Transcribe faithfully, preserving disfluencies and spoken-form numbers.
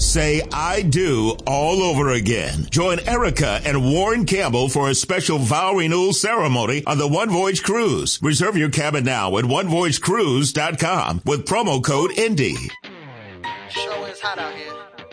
Say I do all over again. Join Erica and Warren Campbell for a special vow renewal ceremony on the One Voyage Cruise. Reserve your cabin now at one voyage cruise dot com with promo code INDY. Show is hot out here.